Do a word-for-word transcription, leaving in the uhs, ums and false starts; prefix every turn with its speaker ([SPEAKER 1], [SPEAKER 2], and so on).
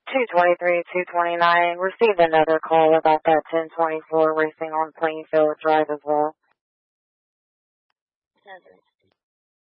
[SPEAKER 1] two twenty-three, two twenty-nine. Received another call about that ten twenty-four racing on Plainfield Drive as well.